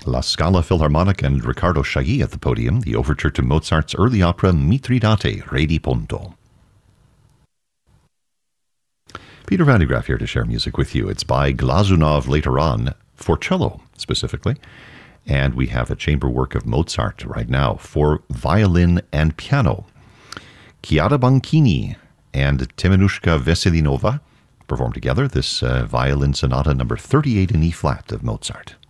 La Scala Philharmonic and Riccardo Chailly at the podium, the overture to Mozart's early opera Mitridate, Re di Ponto. Peter Van de Graaff here to share music with you. It's by Glazunov later on, for cello specifically. And we have a chamber work of Mozart right now for violin and piano. Chiara Banchini and Temenushka Veselinova perform together this violin sonata number 38 in E-flat of Mozart.